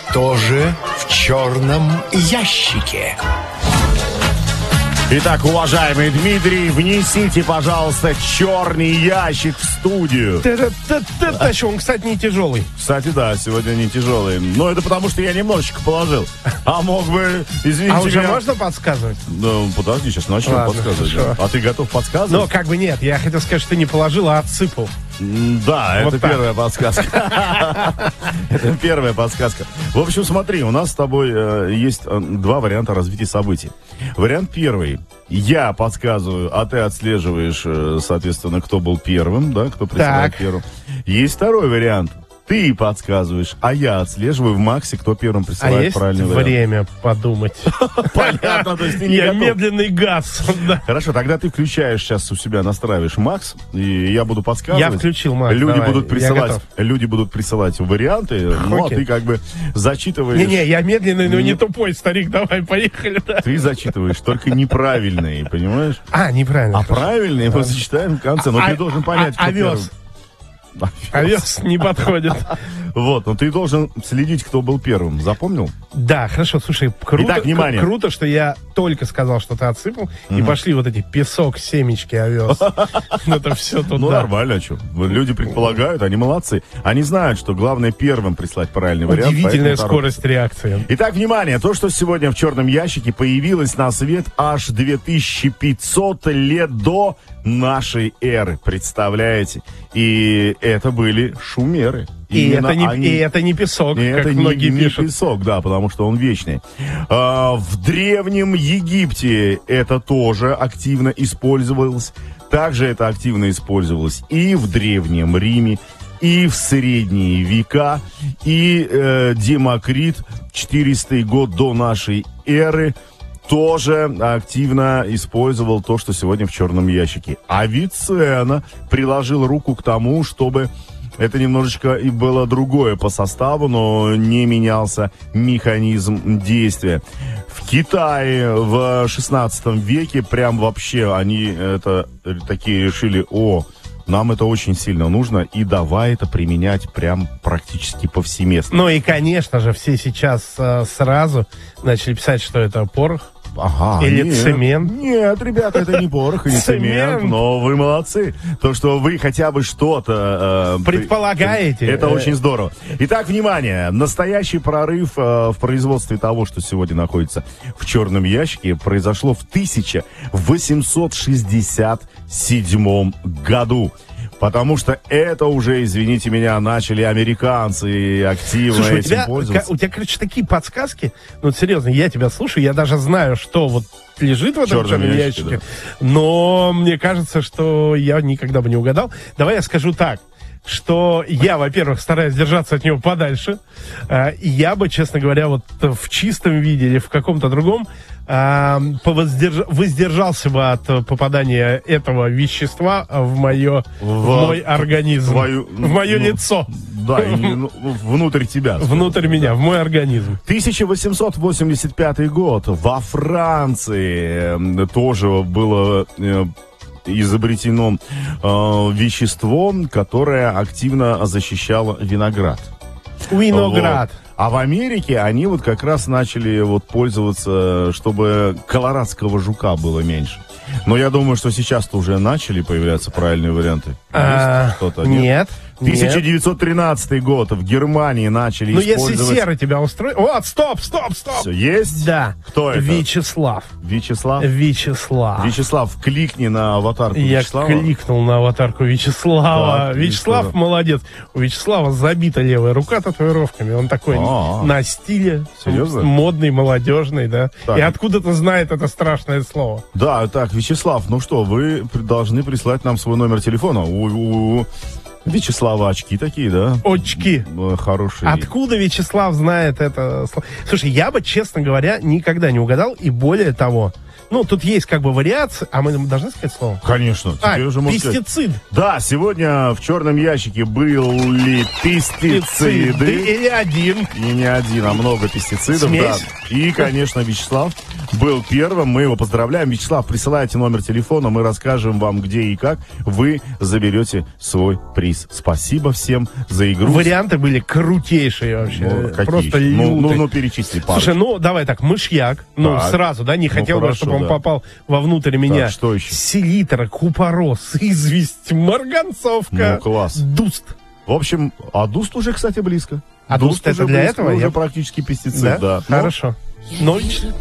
Что же в черном ящике? Итак, уважаемый Дмитрий, внесите, пожалуйста, черный ящик в студию. Он, кстати, не тяжелый. Кстати, да, сегодня не тяжелый. Но это потому, что я немножечко положил. А мог бы, извините А уже меня... можно подсказывать? Ну, подожди, сейчас начнем подсказывать. Хорошо. А ты готов подсказывать? Ну, как бы нет, я хотел сказать, что ты не положил, а отсыпал. Да, Вот это так. первая подсказка. Это первая подсказка. В общем, смотри, у нас с тобой есть два варианта развития событий. Вариант первый. Я подсказываю, а ты отслеживаешь, соответственно, кто был первым, да, кто присылает первым. Есть второй вариант. Ты подсказываешь, а я отслеживаю в Максе, кто первым А присылает есть правильный вариант. время подумать? Понятно, то есть ты не Я готов. медленный газ. Да. Хорошо, тогда ты включаешь сейчас у себя, настраиваешь Макс, и я буду подсказывать. Я включил Макс, Люди давай, будут я присылать, готов. люди будут присылать варианты, ну а Окей. ты как бы зачитываешь. Не-не, я медленный, но не тупой, старик, давай, поехали. Да. Ты зачитываешь только неправильные, понимаешь? А, неправильно. А правильные мы зачитаем в конце, но ты должен понять, кто овес. первый. Овес не подходит. Вот, но ты должен следить, кто был первым. Запомнил? Да, хорошо, слушай, круто, Итак, внимание. круто, что я только сказал, что ты отсыпал, и пошли вот эти песок, семечки, овес. Это все Ну, туда. нормально, а что? Люди предполагают, они молодцы. Они знают, что главное первым прислать правильный вариант. Удивительная поэтому скорость реакции. Итак, внимание, то, что сегодня в черном ящике появилось на свет аж 2500 лет до нашей эры, представляете? И это были шумеры. И Именно это не песок, И как это многие не пишут. песок, да, потому что он вечный. В Древнем Египте это тоже активно использовалось. Также это активно использовалось и в Древнем Риме, и в средние века, и Демокрит, 400 год до нашей эры, тоже активно использовал то, что сегодня в черном ящике. Авиценна приложил руку к тому, чтобы это немножечко и было другое по составу, но не менялся механизм действия. В Китае в 16 веке прям вообще они это такие решили: нам это очень сильно нужно, и давай это применять прям практически повсеместно. Ну и, конечно же, все сейчас сразу начали писать, что это порох. Ага, Или цемент. Нет, ребята, это не порох и не цемент, но вы молодцы. То, что вы хотя бы что-то... Предполагаете. Это очень здорово. Итак, внимание, настоящий прорыв в производстве того, что сегодня находится в черном ящике, произошло в 1867 году. Потому что это уже, извините меня, начали американцы активно. Слушай, этим пользоваться. у тебя, короче, такие подсказки. Ну, серьезно, я тебя слушаю, я даже знаю, что вот лежит в этом черном ящике. Да. Но мне кажется, что я никогда бы не угадал. Давай я скажу так, что я, во-первых, стараюсь держаться от него подальше. И я бы, честно говоря, вот в чистом виде или в каком-то другом воздержался бы от попадания этого вещества в мой организм, в мое лицо. Да, внутрь тебя. Внутрь меня, в мой организм. 1885 год. Во Франции тоже было изобретено вещество, которое активно защищало виноград. Виноград. Вот. А в Америке они вот как раз начали вот пользоваться, чтобы колорадского жука было меньше. Но я думаю, что сейчас-то уже начали появляться правильные варианты. Есть что-то? Нет. 1913 год. В Германии начали использовать... Ну, если серый тебя устроит... Вот, стоп! Все, есть? Да. Кто это? Вячеслав. Вячеслав, кликни на аватарку Вячеслава. Я кликнул на аватарку Вячеслава. Так, Вячеслав молодец. У Вячеслава забита левая рука татуировками. Он такой на стиле. Серьезно? Модный, молодежный, да. Так. И откуда-то знает это страшное слово. Да, так, Вячеслав, ну что, вы должны прислать нам свой номер телефона. У Вячеслава очки такие, да? Очки. Хорошие. Откуда Вячеслав знает это слово? Слушай, я бы, честно говоря, никогда не угадал. И более того, Ну, тут есть как бы вариации, а мы должны сказать слово? Конечно. Теперь уже можно сказать. Пестицид. Да, сегодня в черном ящике были пестициды. И не один. И не один, а много пестицидов. Смесь. Да. И, конечно, Вячеслав был первым. Мы его поздравляем. Вячеслав, присылайте номер телефона, мы расскажем вам, где и как вы заберете свой приз. Спасибо всем за игру. Варианты были крутейшие вообще. Ну, какие Просто еще? лютые. Ну, перечисли пару. Слушай, ну, давай так, мышьяк. Ну, Так. сразу, да, не хотел бы, хорошо, чтобы он да. попал вовнутрь меня. Так, что еще? Селитра, купорос, известь, марганцовка. Ну, класс. Дуст. В общем, а дуст уже, кстати, близко. А дуст это уже для близко, этого? уже Я- практически пестицид, да. Хорошо. Ну,